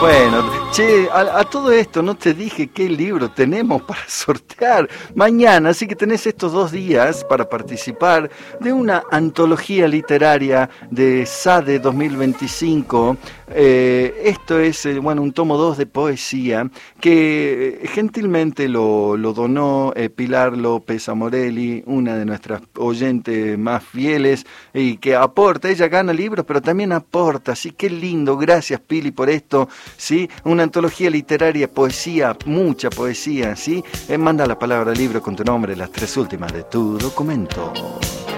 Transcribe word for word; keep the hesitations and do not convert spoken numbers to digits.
Bueno, che, a, a todo esto no te dije qué libro tenemos para sortear mañana, así que tenés estos dos días para participar de una antología literaria de SADE dos mil veinticinco. Eh, esto es, eh, bueno, un tomo dos de poesía que gentilmente lo, lo donó eh, Pilar López Amorelli, una de nuestras oyentes más fieles y que aporta. Ella gana libros, pero también aporta, así que lindo. Gracias, Pili, por esto. ¿Sí? Una antología literaria, poesía, mucha poesía, ¿sí? Eh, manda la palabra libro con tu nombre, las tres últimas de tu documento.